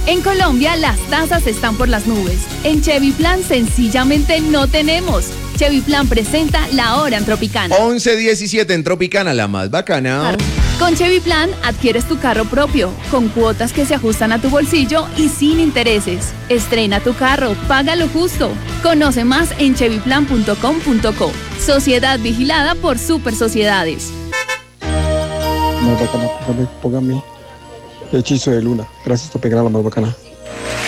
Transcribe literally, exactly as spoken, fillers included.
En Colombia las tasas están por las nubes. En Chevy Plan sencillamente no tenemos. Chevy Plan presenta La Hora en Tropicana. once diecisiete en Tropicana, la más bacana. Con Chevy Plan adquieres tu carro propio, con cuotas que se ajustan a tu bolsillo y sin intereses. Estrena tu carro, págalo justo. Conoce más en chevy plan punto com punto co. Sociedad vigilada por Super Sociedades. Más bacana, póngame, póngame Hechizo de Luna. Gracias por pegar a la más bacana.